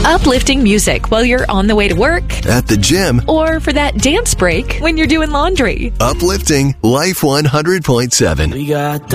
Uplifting music while you're on the way to work, at the gym, or for that dance break when you're doing laundry. uplifting Life 100.7. We got